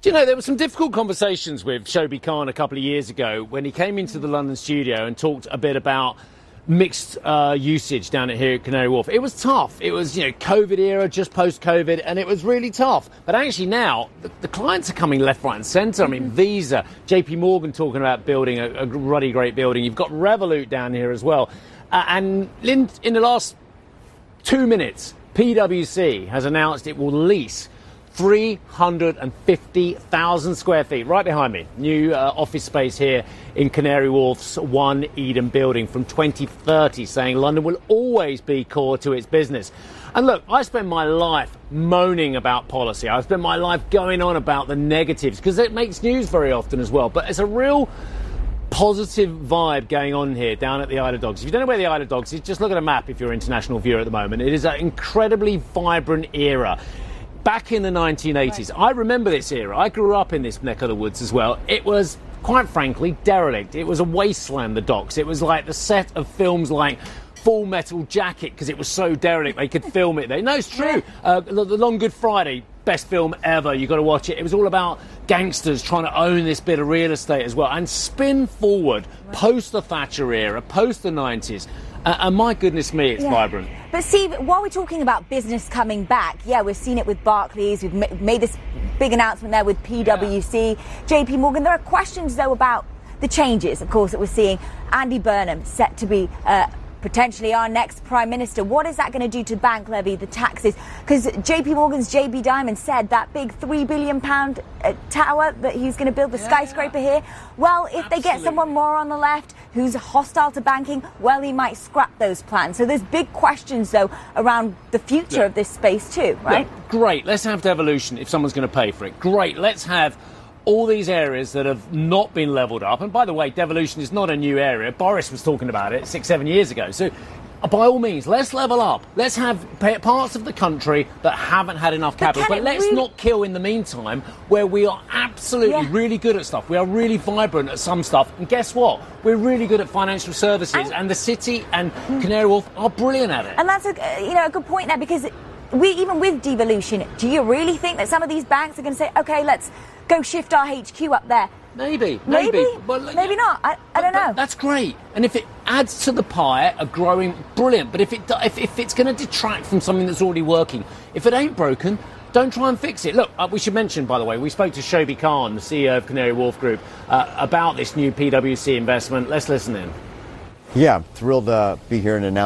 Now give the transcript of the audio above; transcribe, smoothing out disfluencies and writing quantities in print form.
Do you know, there were some difficult conversations with Shobi Khan a couple of years ago when he came into the London studio and talked a bit about mixed usage down here at Canary Wharf. It was tough. It was, COVID era, just post-COVID, and it was really tough. But actually now, the clients are coming left, right and centre. I mean, Visa, JP Morgan talking about building a ruddy great building. You've got Revolut down here as well. And in the last 2 minutes, PwC has announced it will lease 350,000 square feet, right behind me. New office space here in Canary Wharf's One Eden building from 2030, saying London will always be core to its business. And look, I spend my life moaning about policy. I spend my life going on about the negatives because it makes news very often as well. But it's a real positive vibe going on here down at the Isle of Dogs. If you don't know where the Isle of Dogs is, just look at a map if you're an international viewer at the moment. It is an incredibly vibrant era. Back in the 1980s, right. I remember this era. I grew up in this neck of the woods as well. It was, quite frankly, derelict. It was a wasteland, the docks. It was like the set of films like Full Metal Jacket, because it was so derelict they could film it there. No, it's true. The Long Good Friday, best film ever. You've got to watch it. It was all about gangsters trying to own this bit of real estate as well. And spin forward, post the Thatcher era, post the 90s. And my goodness me, it's vibrant. But Steve, while we're talking about business coming back, we've seen it with Barclays. We've made this big announcement there with PwC, JP Morgan. There are questions, though, about the changes, of course, that we're seeing. Andy Burnham set to be potentially our next Prime Minister. What is that going to do to bank levy, the taxes? Because JP Morgan's JB Diamond said that big £3 billion tower that he's going to build, the skyscraper here, well, if they get someone more on the left who's hostile to banking, well, he might scrap those plans. So there's big questions, though, around the future of this space too, right? Great. Let's have devolution if someone's going to pay for it. Great. Let's have all these areas that have not been levelled up. And by the way, devolution is not a new area. Boris was talking about it 6-7 years ago. So by all means, let's level up. Let's have parts of the country that haven't had enough capital. But let's not kill in the meantime where we are absolutely really good at stuff. We are really vibrant at some stuff. And guess what? We're really good at financial services. And the city and Canary Wharf are brilliant at it. And that's a good point there, because even with devolution, do you really think that some of these banks are going to say, OK, let's go shift our HQ up there? Maybe. Well, maybe not. I don't know. That's great. And if it adds to the pie, brilliant. But if it's going to detract from something that's already working, if it ain't broken, don't try and fix it. Look, we should mention, by the way, we spoke to Shobi Khan, the CEO of Canary Wharf Group, about this new PwC investment. Let's listen in. Yeah, thrilled to be here and announce